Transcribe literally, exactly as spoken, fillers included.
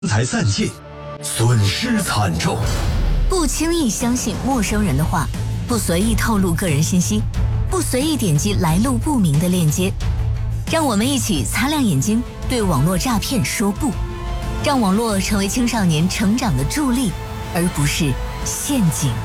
财散尽，损失惨重。 不轻易相信陌生人的话，不随意透露个人信息，不随意点击来路不明的链接。让我们一起擦亮眼睛，对网络诈骗说不，让网络成为青少年成长的助力，而不是陷阱。